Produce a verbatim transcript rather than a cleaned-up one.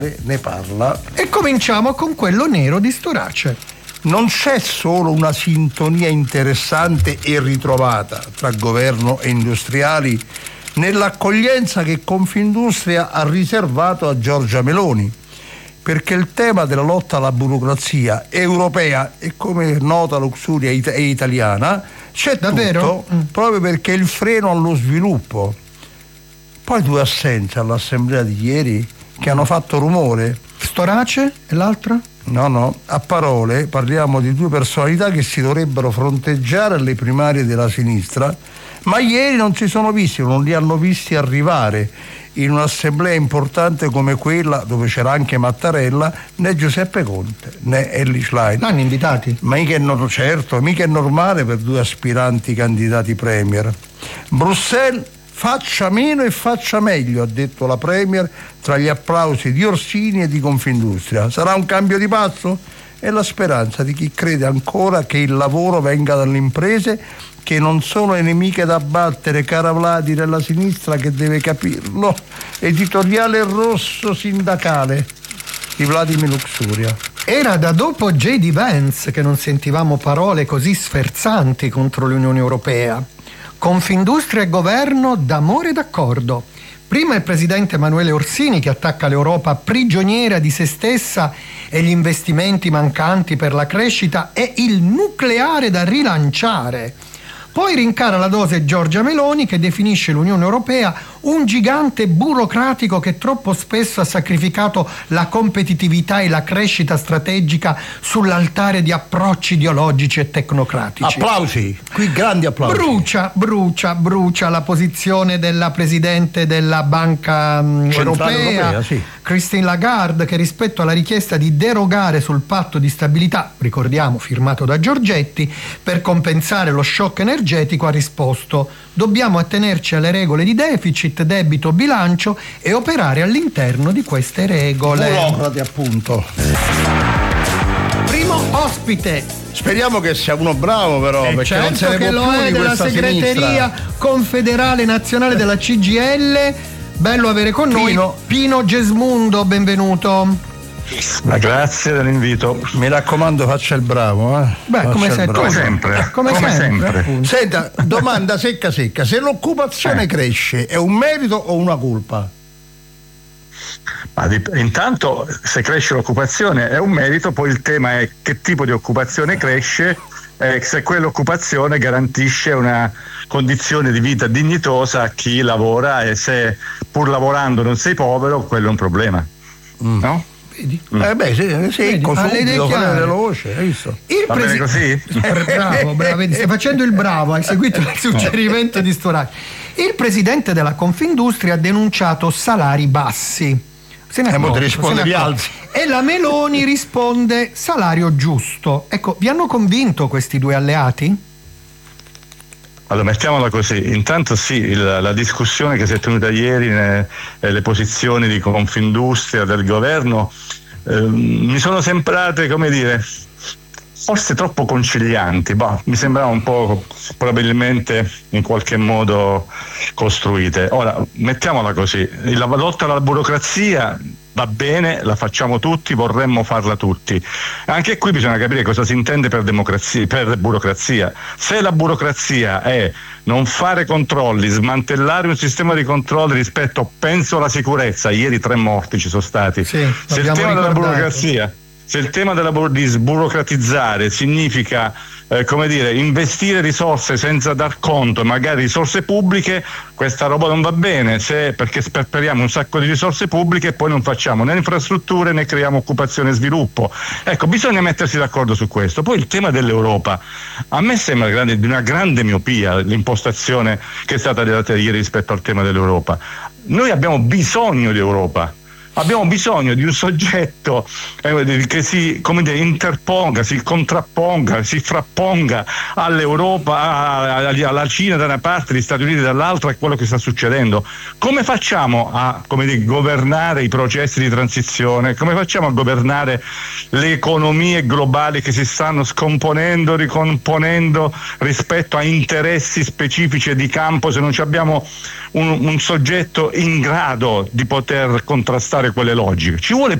ne parla. E cominciamo con quello nero di Storace. Non c'è solo una sintonia interessante e ritrovata tra governo e industriali nell'accoglienza che Confindustria ha riservato a Giorgia Meloni, perché il tema della lotta alla burocrazia europea e, come nota, Luxuria è italiana, c'è davvero tutto, proprio perché è il freno allo sviluppo. Poi due assenze all'assemblea di ieri che hanno fatto rumore. Storace e l'altra? No, no, a parole parliamo di due personalità che si dovrebbero fronteggiare alle primarie della sinistra, ma ieri non si sono visti, non li hanno visti arrivare in un'assemblea importante come quella dove c'era anche Mattarella, né Giuseppe Conte né Elly Schlein. L'hanno invitati? Ma mica è, no, certo, mica è normale per due aspiranti candidati premier. Bruxelles faccia meno e faccia meglio, ha detto la premier tra gli applausi di Orsini e di Confindustria. Sarà un cambio di passo? È la speranza di chi crede ancora che il lavoro venga dalle imprese, che non sono le nemiche da battere, cara Vladi della sinistra che deve capirlo. Editoriale rosso sindacale di Vladimir Luxuria. Era da dopo J D Vance che non sentivamo parole così sferzanti contro l'Unione Europea. Confindustria e governo d'amore e d'accordo. Prima il presidente Emanuele Orsini che attacca l'Europa prigioniera di se stessa e gli investimenti mancanti per la crescita e il nucleare da rilanciare. Poi rincara la dose Giorgia Meloni che definisce l'Unione Europea un gigante burocratico che troppo spesso ha sacrificato la competitività e la crescita strategica sull'altare di approcci ideologici e tecnocratici. Applausi, qui grandi applausi. Brucia, brucia, brucia la posizione della Presidente della Banca Europea, Europea sì. Christine Lagarde, che rispetto alla richiesta di derogare sul patto di stabilità, ricordiamo firmato da Giorgetti, per compensare lo shock energetico ha risposto: dobbiamo attenerci alle regole di deficit, debito, bilancio e operare all'interno di queste regole. Burocrati, appunto. Primo ospite. Speriamo che sia uno bravo, però, eh perché certo non se ne che può lo più è, di della questa segreteria sinistra. confederale nazionale della C G I L. Bello avere con Pino. noi Pino Gesmundo, benvenuto. Ma grazie dell'invito. Mi raccomando, faccia il bravo, eh. Beh, Faccia come, il sei, bravo. Come sempre, come, come sempre. sempre. Senta, domanda secca secca: se l'occupazione Eh. cresce, è un merito o una colpa? Ma di, intanto, se cresce l'occupazione è un merito, poi il tema è che tipo di occupazione cresce, eh, se quell'occupazione garantisce una condizione di vita dignitosa a chi lavora, e se pur lavorando non sei povero, quello è un problema. Mm. No? Vedi? Mm. Eh beh, sì, sì, Vedi, con alle idee subito, chiare. veloce, hai visto? Il Va bene così? Eh, bravo, bravo, vedi, stai facendo il bravo, hai seguito il suggerimento di Storace. Il presidente della Confindustria ha denunciato salari bassi. Se ne Eh, mo accorge, ti risponde se ne accorge. rialzi. E la Meloni risponde salario giusto. Ecco, vi hanno convinto questi due alleati? Allora, mettiamola così: intanto sì, il, la discussione che si è tenuta ieri, ne, le posizioni di Confindustria, del governo, eh, mi sono sembrate, come dire, forse troppo concilianti. Bah, mi sembrava un po' probabilmente in qualche modo costruite. Ora, mettiamola così: la lotta alla burocrazia va bene, la facciamo tutti, vorremmo farla tutti. Anche qui bisogna capire cosa si intende per democrazia, per burocrazia. Se la burocrazia è non fare controlli, smantellare un sistema di controlli rispetto, penso, alla sicurezza, ieri tre morti ci sono stati. Sì, se il tema della burocrazia, se il tema della di sburocratizzare significa eh, come dire, investire risorse senza dar conto, magari risorse pubbliche, questa roba non va bene, se, perché sperperiamo un sacco di risorse pubbliche e poi non facciamo né infrastrutture né creiamo occupazione e sviluppo. Ecco, bisogna mettersi d'accordo su questo. Poi il tema dell'Europa, a me sembra grande, di una grande miopia l'impostazione che è stata data ieri rispetto al tema dell'Europa. Noi abbiamo bisogno di Europa. Abbiamo bisogno di un soggetto eh, che si, come dire, interponga, si contrapponga, si frapponga all'Europa, a, a, alla Cina da una parte, agli Stati Uniti dall'altra, e quello che sta succedendo. Come facciamo a, come dire, governare i processi di transizione? Come facciamo a governare le economie globali che si stanno scomponendo, ricomponendo rispetto a interessi specifici di campo, se non abbiamo un, un soggetto in grado di poter contrastare fare quelle logiche, ci vuole